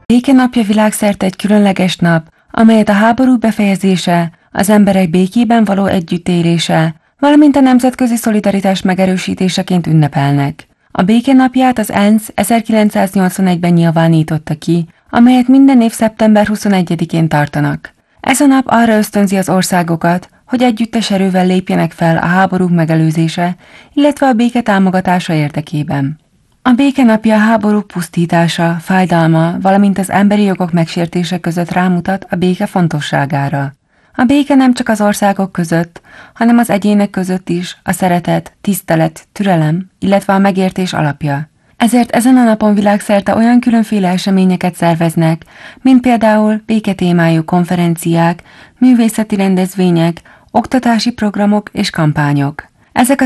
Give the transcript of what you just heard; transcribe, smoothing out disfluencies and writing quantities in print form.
Békenapja világszerte egy különleges nap, amelyet a háború befejezése, az emberek békében való együttélése, valamint a nemzetközi szolidaritás megerősítéseként ünnepelnek. A békenapját az ENSZ 1981-ben nyilvánította ki, amelyet minden év szeptember 21-én tartanak. Ez a nap arra ösztönzi az országokat, hogy együttes erővel lépjenek fel a háborúk megelőzése, illetve a béke támogatása érdekében. A békenapja a háborúk pusztítása, fájdalma, valamint az emberi jogok megsértése között rámutat a béke fontosságára. A béke nem csak az országok között, hanem az egyének között is a szeretet, tisztelet, türelem, illetve a megértés alapja. Ezért ezen a napon világszerte olyan különféle eseményeket szerveznek, mint például béketémájú konferenciák, művészeti rendezvények, oktatási programok és kampányok. Ezek az